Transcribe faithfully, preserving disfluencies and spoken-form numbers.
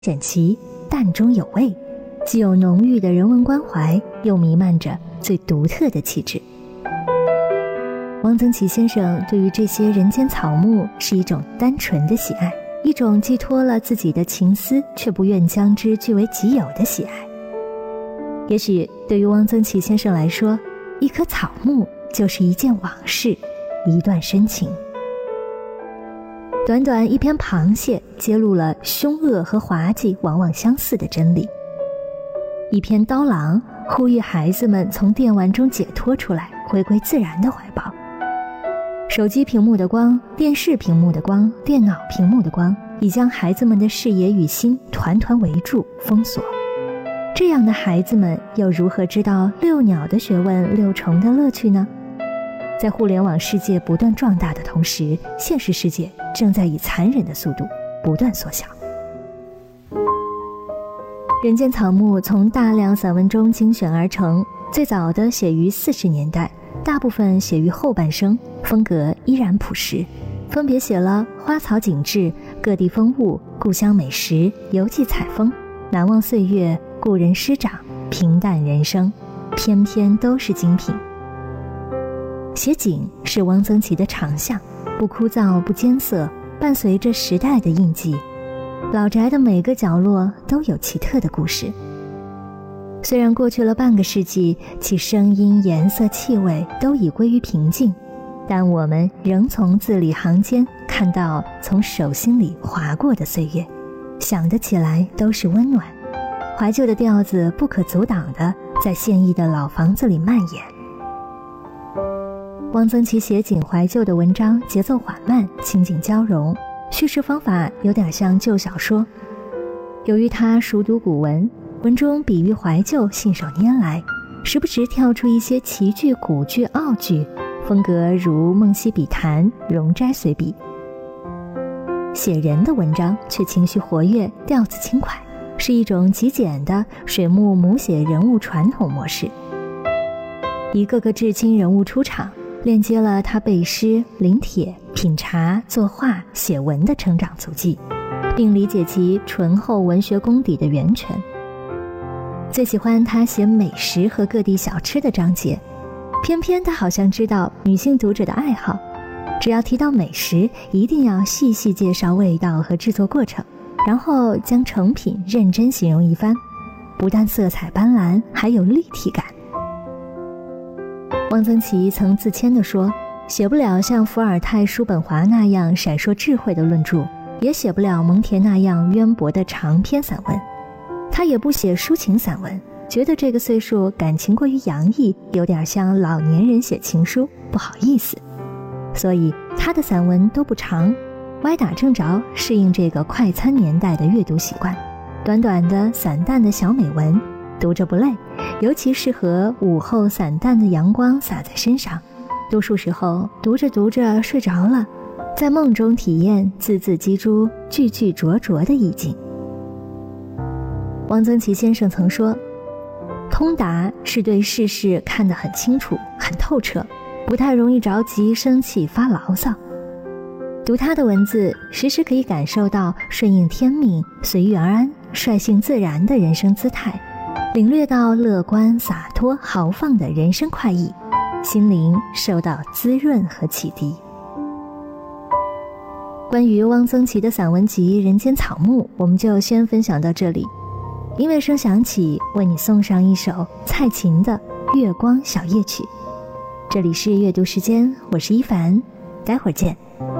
整齐，淡中有味，既有浓郁的人文关怀，又弥漫着最独特的气质。汪曾祺先生对于这些人间草木是一种单纯的喜爱，一种寄托了自己的情思却不愿将之据为己有的喜爱。也许对于汪曾祺先生来说，一棵草木就是一件往事，一段深情。短短一篇螃蟹揭露了凶恶和滑稽往往相似的真理，一篇刀郎呼吁孩子们从电玩中解脱出来，回归自然的怀抱。手机屏幕的光，电视屏幕的光，电脑屏幕的光，已将孩子们的视野与心团团围住封锁。这样的孩子们又如何知道遛鸟的学问，遛虫的乐趣呢？在互联网世界不断壮大的同时，现实世界正在以残忍的速度不断缩小。人间草木从大量散文中精选而成，最早的写于四十年代，大部分写于后半生，风格依然朴实，分别写了花草景致、各地风物、故乡美食、游记采风、难忘岁月、故人师长、平淡人生，篇篇都是精品。写景是汪曾祺的长项，不枯燥不艰涩，伴随着时代的印记，老宅的每个角落都有奇特的故事。虽然过去了半个世纪，其声音、颜色、气味都已归于平静，但我们仍从字里行间看到从手心里划过的岁月，想得起来都是温暖。怀旧的调子不可阻挡地在现役的老房子里蔓延。汪曾祺写景怀旧的文章节奏缓慢，情景交融，叙事方法有点像旧小说。由于他熟读古文，文中比喻怀旧信手拈来，时不时跳出一些奇句、古句、奥句，风格如梦溪笔谈，容斋随笔。写人的文章却情绪活跃，调子轻快，是一种极简的水木母写人物传统模式。一个个至亲人物出场，链接了他背诗、临帖、品茶、作画、写文的成长足迹，并理解其醇厚文学功底的源泉。最喜欢他写美食和各地小吃的章节，偏偏他好像知道女性读者的爱好，只要提到美食，一定要细细介绍味道和制作过程，然后将成品认真形容一番，不但色彩斑斓，还有立体感。汪曾祺曾自谦地说，写不了像伏尔泰、叔本华那样闪烁智慧的论著，也写不了蒙恬那样渊博的长篇散文。他也不写抒情散文，觉得这个岁数感情过于洋溢，有点像老年人写情书，不好意思。所以他的散文都不长，歪打正着，适应这个快餐年代的阅读习惯。短短的散淡的小美文，读着不累，尤其适合午后散淡的阳光洒在身上，多数时候读着读着睡着了，在梦中体验字字击珠、句句灼灼的意境。汪曾祺先生曾说，通达是对世事看得很清楚、很透彻，不太容易着急、生气、发牢骚。读他的文字，时时可以感受到顺应天命、随遇而安、率性自然的人生姿态，领略到乐观洒脱豪放的人生快意，心灵受到滋润和启迪。关于汪曾祺的散文集《人间草木》，我们就先分享到这里。音乐声响起，为你送上一首蔡琴的《月光小夜曲》。这里是阅读时间，我是一凡，待会儿见。